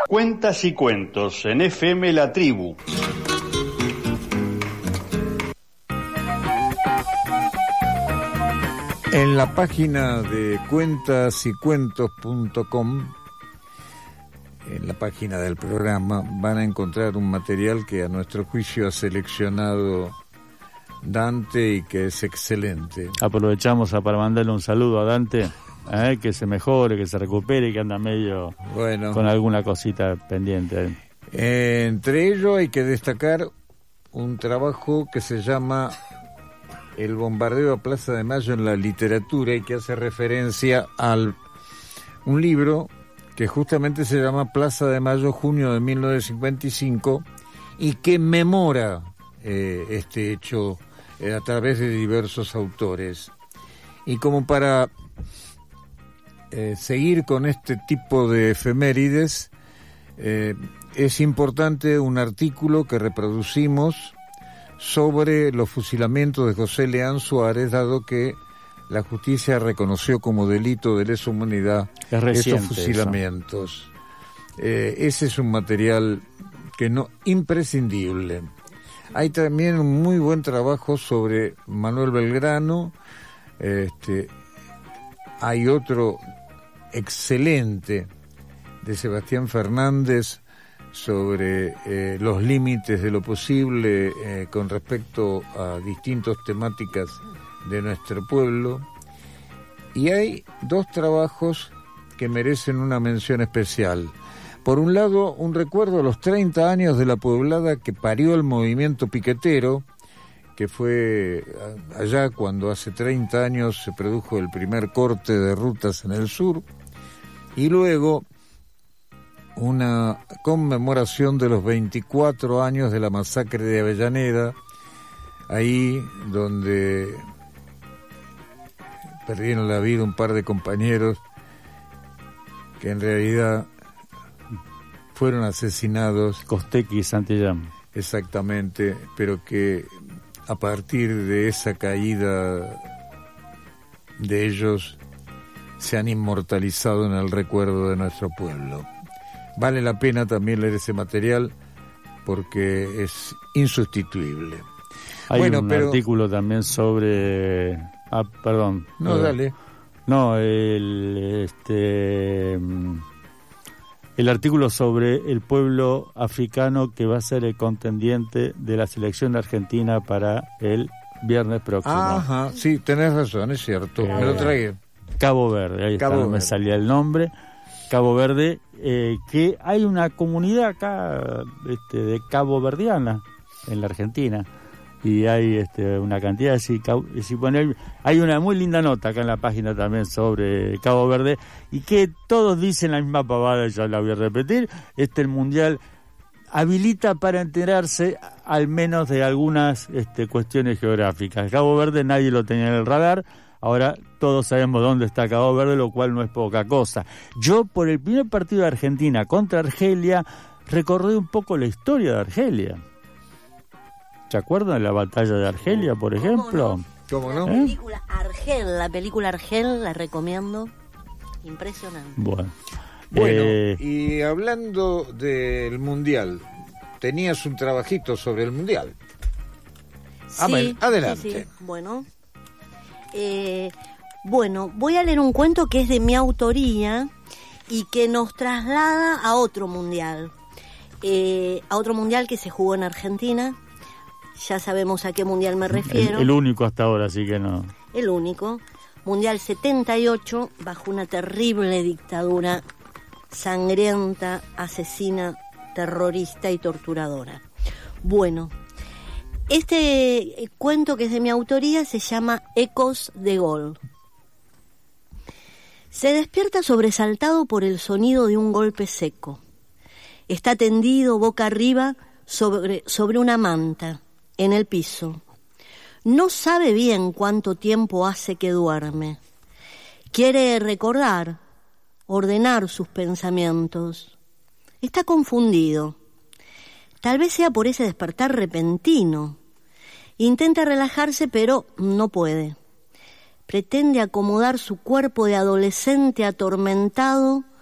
Cuentas y cuentos en FM La Tribu. En la página de cuentasycuentos.com, en la página del programa, van a encontrar un material que a nuestro juicio ha seleccionado Dante y que es excelente. Aprovechamos para mandarle un saludo a Dante, que se mejore, que se recupere, que anda medio con alguna cosita pendiente. Entre ello hay que destacar un trabajo que se llama El bombardeo a Plaza de Mayo en la literatura y que hace referencia a un libro que justamente se llama Plaza de Mayo, junio de 1955, y que memora este hecho a través de diversos autores. Y como para seguir con este tipo de efemérides, es importante un artículo que reproducimos sobre los fusilamientos de José Leán Suárez, dado que la justicia reconoció como delito de lesa humanidad estos fusilamientos. Ese es un material que imprescindible. Hay también un muy buen trabajo sobre Manuel Belgrano. Hay otro excelente de Sebastián Fernández sobre los límites de lo posible con respecto a distintas temáticas de nuestro pueblo. Y hay dos trabajos que merecen una mención especial. Por un lado, un recuerdo a los 30 años de la pueblada que parió el movimiento piquetero, que fue allá cuando hace 30 años se produjo el primer corte de rutas en el sur, y luego una conmemoración de los 24 años de la masacre de Avellaneda, ahí donde perdieron la vida un par de compañeros que en realidad fueron asesinados. Costequi y Santillán. Exactamente, pero que a partir de esa caída de ellos se han inmortalizado en el recuerdo de nuestro pueblo. Vale la pena también leer ese material porque es insustituible. Hay un artículo también sobre... perdón. No, dale. No, el artículo sobre el pueblo africano que va a ser el contendiente de la selección de Argentina para el viernes próximo. Ajá, sí, tenés razón, es cierto. Me lo tragué. Cabo Verde, ahí Cabo está, Verde. Me salía el nombre. Cabo Verde, que hay una comunidad acá de caboverdiana en la Argentina. Y hay una cantidad hay una muy linda nota acá en la página también sobre Cabo Verde, y que todos dicen la misma pavada, ya la voy a repetir. El mundial habilita para enterarse al menos de algunas cuestiones geográficas. Cabo Verde nadie lo tenía en el radar, ahora todos sabemos dónde está Cabo Verde, lo cual no es poca cosa. Yo, por el primer partido de Argentina contra Argelia, recordé un poco la historia de Argelia. ¿Se acuerdan de la batalla de Argelia, por ejemplo? ¿Cómo no? La película Argel, la recomiendo. Impresionante. Bueno, y hablando del Mundial, tenías un trabajito sobre el Mundial. Sí, adelante. Sí. Bueno, voy a leer un cuento que es de mi autoría y que nos traslada a otro Mundial. A otro Mundial que se jugó en Argentina. Ya sabemos a qué mundial me refiero. El único hasta ahora, así que no. El único. Mundial 78, bajo una terrible dictadura sangrienta, asesina, terrorista y torturadora. Bueno, este cuento que es de mi autoría se llama Ecos de Gol. Se despierta sobresaltado por el sonido de un golpe seco. Está tendido boca arriba sobre una manta, en el piso. No sabe bien cuánto tiempo hace que duerme. Quiere recordar, ordenar sus pensamientos. Está confundido. Tal vez sea por ese despertar repentino. Intenta relajarse, pero no puede. Pretende acomodar su cuerpo de adolescente atormentado,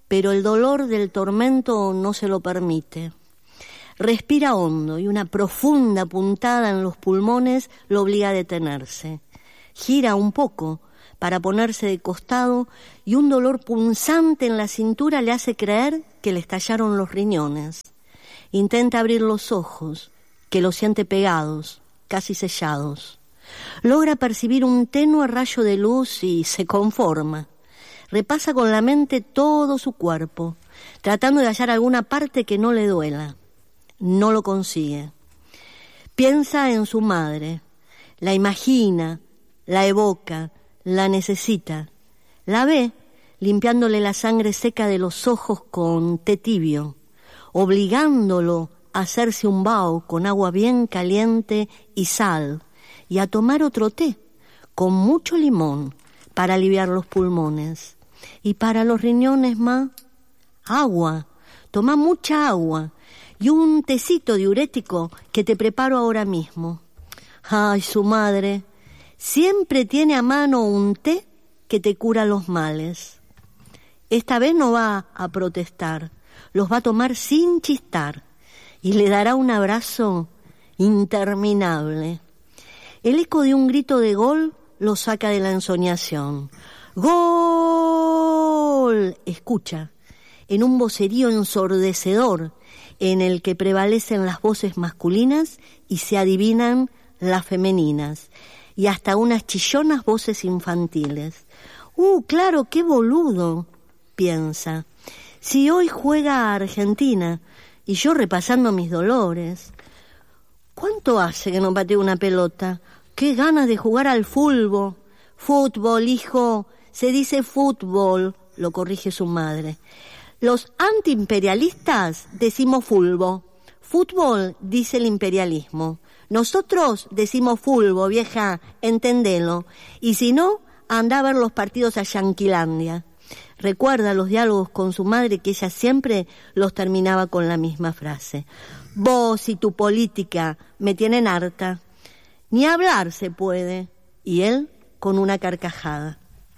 pero el dolor del tormento no se lo permite. Respira hondo y una profunda puntada en los pulmones lo obliga a detenerse. Gira un poco para ponerse de costado y un dolor punzante en la cintura le hace creer que le estallaron los riñones. Intenta abrir los ojos, que los siente pegados, casi sellados. Logra percibir un tenue rayo de luz y se conforma. Repasa con la mente todo su cuerpo, tratando de hallar alguna parte que no le duela. No lo consigue. Piensa en su madre, la imagina, la evoca, la necesita. La ve limpiándole la sangre seca de los ojos con té tibio, obligándolo a hacerse un bao con agua bien caliente y sal, y a tomar otro té con mucho limón para aliviar los pulmones. Y para los riñones, agua. Toma mucha agua y un tecito diurético que te preparo ahora mismo. Ay, su madre siempre tiene a mano un té que te cura los males. Esta vez no va a protestar, los va a tomar sin chistar y le dará un abrazo interminable. El eco de un grito de gol lo saca de la ensoñación. ¡Gol! Escucha, en un vocerío ensordecedor en el que prevalecen las voces masculinas y se adivinan las femeninas, y hasta unas chillonas voces infantiles. Claro, qué boludo, piensa. Si hoy juega Argentina y yo repasando mis dolores. ¿Cuánto hace que no pateo una pelota? ¡Qué ganas de jugar al fútbol! Fútbol, hijo, se dice fútbol, lo corrige su madre. Los antiimperialistas decimos fútbol. Fútbol dice el imperialismo. Nosotros decimos fútbol, vieja, entendelo. Y si no, anda a ver los partidos a Yanquilandia. Recuerda los diálogos con su madre que ella siempre los terminaba con la misma frase. Vos y tu política me tienen harta. Ni hablar se puede. Y él con una carcajada.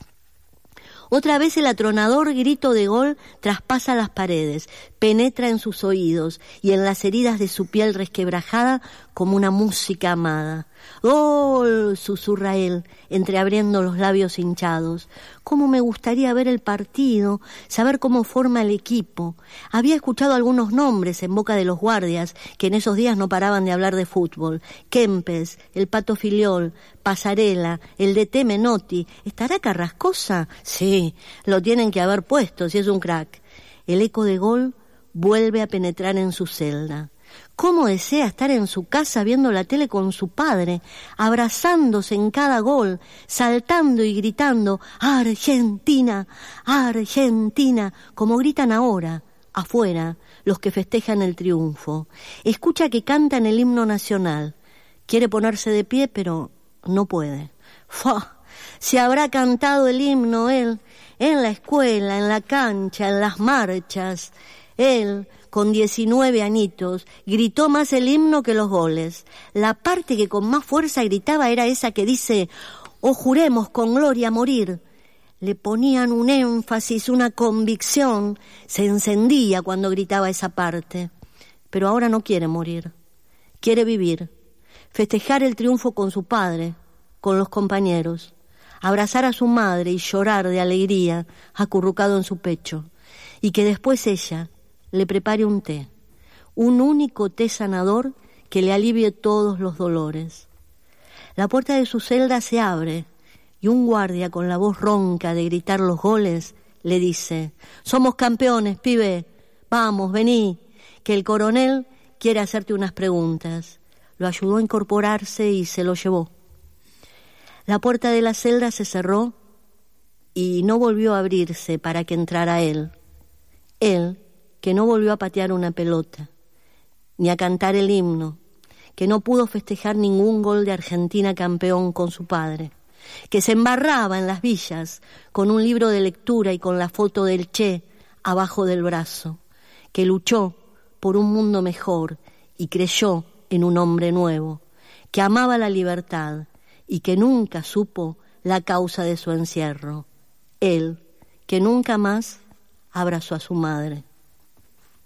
Otra vez el atronador grito de gol traspasa las paredes, penetra en sus oídos y en las heridas de su piel resquebrajada como una música amada. ¡Gol!, susurra él, entreabriendo los labios hinchados. Cómo me gustaría ver el partido, saber cómo forma el equipo. Había escuchado algunos nombres en boca de los guardias, que en esos días no paraban de hablar de fútbol. Kempes, el Pato Filiol, Pasarela, el DT Menotti. ¿Estará Carrascosa? Sí, lo tienen que haber puesto, si es un crack. El eco de gol vuelve a penetrar en su celda. Cómo desea estar en su casa viendo la tele con su padre, abrazándose en cada gol, saltando y gritando ¡Argentina! ¡Argentina!, como gritan ahora, afuera, los que festejan el triunfo. Escucha que cantan el himno nacional. Quiere ponerse de pie, pero no puede. ¡Fua! Se habrá cantado el himno él, en la escuela, en la cancha, en las marchas. Él, con 19 añitos, gritó más el himno que los goles. La parte que con más fuerza gritaba era esa que dice «Oh, juremos con gloria morir». Le ponían un énfasis, una convicción. Se encendía cuando gritaba esa parte. Pero ahora no quiere morir. Quiere vivir. Festejar el triunfo con su padre, con los compañeros. Abrazar a su madre y llorar de alegría, acurrucado en su pecho. Y que después ella le prepare un té, un único té sanador que le alivie todos los dolores. La puerta de su celda se abre y un guardia con la voz ronca de gritar los goles le dice: «Somos campeones, pibe, vamos, vení, que el coronel quiere hacerte unas preguntas». Lo ayudó a incorporarse y se lo llevó. La puerta de la celda se cerró y no volvió a abrirse para que entrara él. Él, que no volvió a patear una pelota, ni a cantar el himno, que no pudo festejar ningún gol de Argentina campeón con su padre, que se embarraba en las villas con un libro de lectura y con la foto del Che abajo del brazo, que luchó por un mundo mejor y creyó en un hombre nuevo, que amaba la libertad y que nunca supo la causa de su encierro. Él, que nunca más abrazó a su madre.